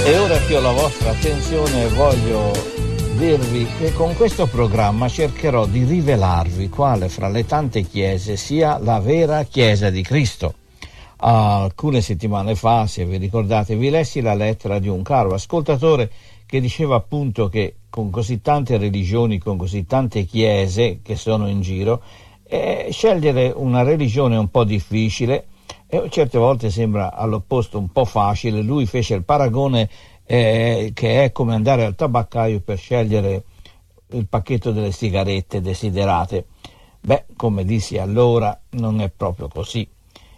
E ora che ho la vostra attenzione voglio dirvi che con questo programma cercherò di rivelarvi quale fra le tante chiese sia la vera Chiesa di Cristo. Alcune settimane fa, se vi ricordate, vi lessi la lettera di un caro ascoltatore che diceva appunto che con così tante religioni, con così tante chiese che sono in giro, scegliere una religione è un po' difficile e certe volte sembra all'opposto un po' facile. Lui fece il paragone che è come andare al tabaccaio per scegliere il pacchetto delle sigarette desiderate. Beh, come dissi allora, non è proprio così.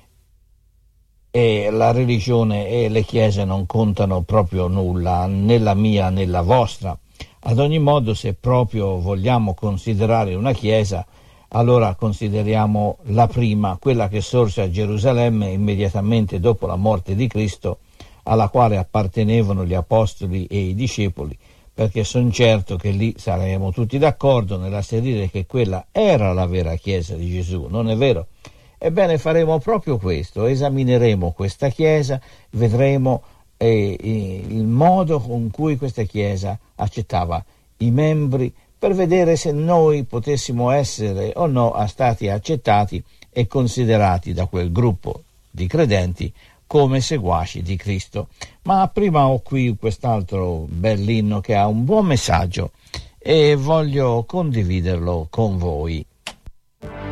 E la religione e le chiese non contano proprio nulla, né la mia né la vostra. Ad ogni modo, se proprio vogliamo considerare una chiesa, allora consideriamo la prima, quella che sorse a Gerusalemme immediatamente dopo la morte di Cristo, alla quale appartenevano gli apostoli e i discepoli, perché sono certo che lì saremo tutti d'accordo nell'asserire che quella era la vera Chiesa di Gesù, non è vero? Ebbene, faremo proprio questo, esamineremo questa Chiesa, vedremo il modo con cui questa Chiesa accettava i membri, per vedere se noi potessimo essere o no stati accettati e considerati da quel gruppo di credenti come seguaci di Cristo. Ma prima ho qui quest'altro bell'inno che ha un buon messaggio e voglio condividerlo con voi.